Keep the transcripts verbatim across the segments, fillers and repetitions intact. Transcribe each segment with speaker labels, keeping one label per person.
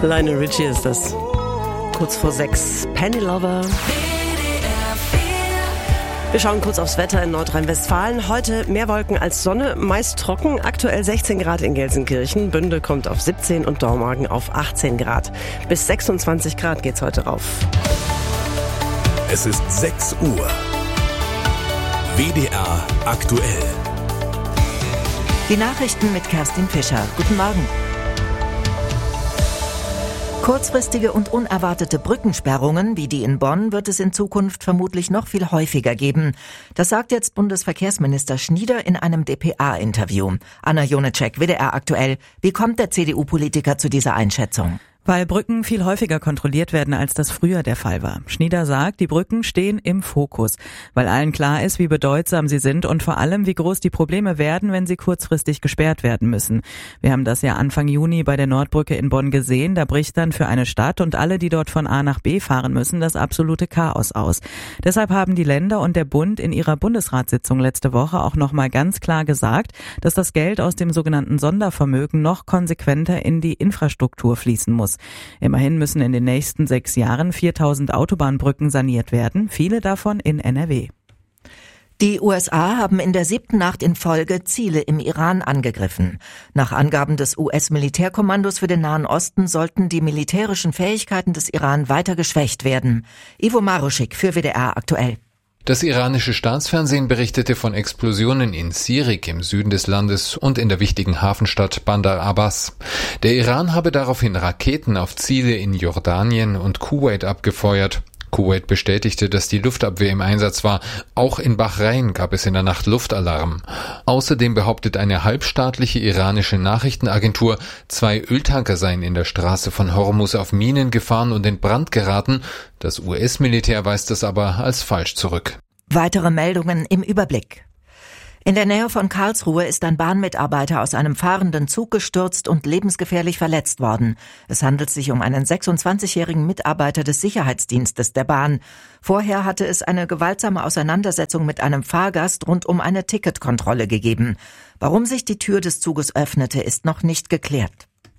Speaker 1: Lionel Richie ist das. Kurz vor sechs. Penny Lover. Wir schauen kurz aufs Wetter in Nordrhein-Westfalen. Heute mehr Wolken als Sonne, meist trocken. Aktuell sechzehn Grad in Gelsenkirchen. Bünde kommt auf siebzehn und Dormagen auf achtzehn Grad. Bis sechsundzwanzig Grad geht's heute rauf.
Speaker 2: Es ist sechs Uhr. W D R aktuell.
Speaker 3: Die Nachrichten mit Kerstin Fischer. Guten Morgen. Kurzfristige und unerwartete Brückensperrungen wie die in Bonn wird es in Zukunft vermutlich noch viel häufiger geben. Das sagt jetzt Bundesverkehrsminister Schnieder in einem D P A-Interview. Anna Jonetschek, W D R aktuell. Wie kommt der C D U-Politiker zu dieser Einschätzung?
Speaker 4: Weil Brücken viel häufiger kontrolliert werden, als das früher der Fall war. Schnieder sagt, die Brücken stehen im Fokus, weil allen klar ist, wie bedeutsam sie sind und vor allem, wie groß die Probleme werden, wenn sie kurzfristig gesperrt werden müssen. Wir haben das ja Anfang Juni bei der Nordbrücke in Bonn gesehen. Da bricht dann für eine Stadt und alle, die dort von A nach B fahren müssen, das absolute Chaos aus. Deshalb haben die Länder und der Bund in ihrer Bundesratssitzung letzte Woche auch nochmal ganz klar gesagt, dass das Geld aus dem sogenannten Sondervermögen noch konsequenter in die Infrastruktur fließen muss. Immerhin müssen in den nächsten sechs Jahren viertausend Autobahnbrücken saniert werden, viele davon in N R W.
Speaker 3: Die U S A haben in der siebten Nacht in Folge Ziele im Iran angegriffen. Nach Angaben des U S-Militärkommandos für den Nahen Osten sollten die militärischen Fähigkeiten des Iran weiter geschwächt werden. Ivo Maruschik für W D R aktuell.
Speaker 5: Das iranische Staatsfernsehen berichtete von Explosionen in Sirik im Süden des Landes und in der wichtigen Hafenstadt Bandar Abbas. Der Iran habe daraufhin Raketen auf Ziele in Jordanien und Kuwait abgefeuert. Kuwait bestätigte, dass die Luftabwehr im Einsatz war. Auch in Bahrain gab es in der Nacht Luftalarm. Außerdem behauptet eine halbstaatliche iranische Nachrichtenagentur, zwei Öltanker seien in der Straße von Hormuz auf Minen gefahren und in Brand geraten. Das U S-Militär weist das aber als falsch zurück.
Speaker 3: Weitere Meldungen im Überblick. In der Nähe von Karlsruhe ist ein Bahnmitarbeiter aus einem fahrenden Zug gestürzt und lebensgefährlich verletzt worden. Es handelt sich um einen sechsundzwanzigjährigen Mitarbeiter des Sicherheitsdienstes der Bahn. Vorher hatte es eine gewaltsame Auseinandersetzung mit einem Fahrgast rund um eine Ticketkontrolle gegeben. Warum sich die Tür des Zuges öffnete, ist noch nicht geklärt.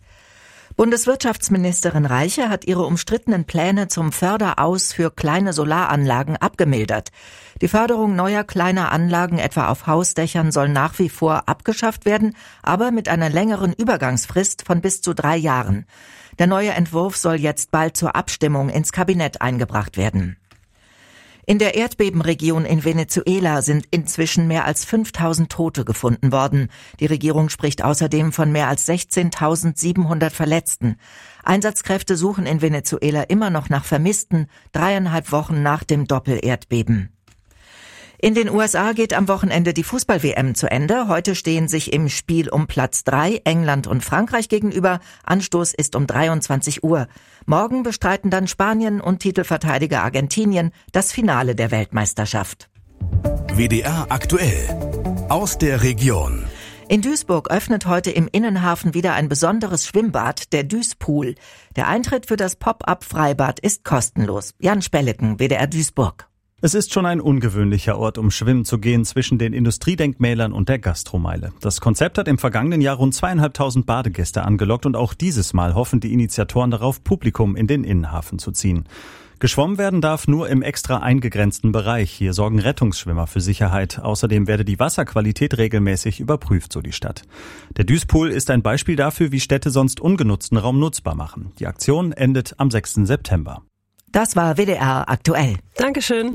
Speaker 3: Bundeswirtschaftsministerin Reiche hat ihre umstrittenen Pläne zum Förderaus für kleine Solaranlagen abgemildert. Die Förderung neuer kleiner Anlagen, etwa auf Hausdächern, soll nach wie vor abgeschafft werden, aber mit einer längeren Übergangsfrist von bis zu drei Jahren. Der neue Entwurf soll jetzt bald zur Abstimmung ins Kabinett eingebracht werden. In der Erdbebenregion in Venezuela sind inzwischen mehr als fünftausend Tote gefunden worden. Die Regierung spricht außerdem von mehr als sechzehntausendsiebenhundert Verletzten. Einsatzkräfte suchen in Venezuela immer noch nach Vermissten, dreieinhalb Wochen nach dem Doppelerdbeben. In den U S A geht am Wochenende die Fußball-W M zu Ende. Heute stehen sich im Spiel um Platz drei England und Frankreich gegenüber. Anstoß ist um dreiundzwanzig Uhr. Morgen bestreiten dann Spanien und Titelverteidiger Argentinien das Finale der Weltmeisterschaft.
Speaker 2: W D R aktuell aus der Region.
Speaker 3: In Duisburg öffnet heute im Innenhafen wieder ein besonderes Schwimmbad, der Duispool. Der Eintritt für das Pop-up-Freibad ist kostenlos. Jan Spelleken, W D R Duisburg.
Speaker 6: Es ist schon ein ungewöhnlicher Ort, um schwimmen zu gehen zwischen den Industriedenkmälern und der Gastromeile. Das Konzept hat im vergangenen Jahr rund zweieinhalbtausend Badegäste angelockt und auch dieses Mal hoffen die Initiatoren darauf, Publikum in den Innenhafen zu ziehen. Geschwommen werden darf nur im extra eingegrenzten Bereich. Hier sorgen Rettungsschwimmer für Sicherheit. Außerdem werde die Wasserqualität regelmäßig überprüft, so die Stadt. Der Duispool ist ein Beispiel dafür, wie Städte sonst ungenutzten Raum nutzbar machen. Die Aktion endet am sechsten September.
Speaker 3: Das war W D R aktuell.
Speaker 1: Dankeschön.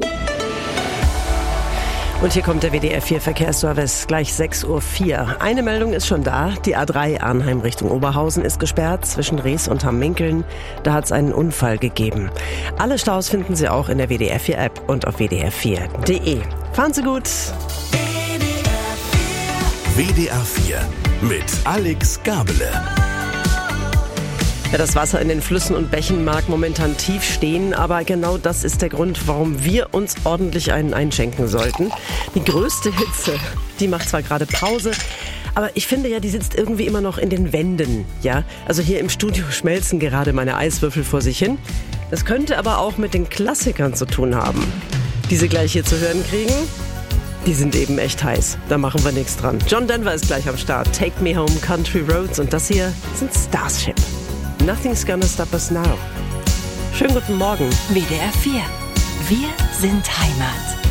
Speaker 1: Und hier kommt der W D R vier Verkehrsservice, gleich sechs Uhr vier. Eine Meldung ist schon da. Die A drei Arnheim Richtung Oberhausen ist gesperrt zwischen Rees und Hamminkeln. Da hat es einen Unfall gegeben. Alle Staus finden Sie auch in der W D R vier App und auf w d r vier punkt d e. Fahren Sie gut.
Speaker 2: W D R vier mit Alex Gabele.
Speaker 1: Ja, das Wasser in den Flüssen und Bächen mag momentan tief stehen, aber genau das ist der Grund, warum wir uns ordentlich einen einschenken sollten. Die größte Hitze, die macht zwar gerade Pause, aber ich finde ja, die sitzt irgendwie immer noch in den Wänden. Ja, also hier im Studio schmelzen gerade meine Eiswürfel vor sich hin. Das könnte aber auch mit den Klassikern zu tun haben, die Sie gleich hier zu hören kriegen. Die sind eben echt heiß, da machen wir nichts dran. John Denver ist gleich am Start. Take Me Home, Country Roads und das hier sind Starship. Nothing's Gonna Stop Us Now. Schönen guten Morgen.
Speaker 7: W D R vier. Wir sind Heimat.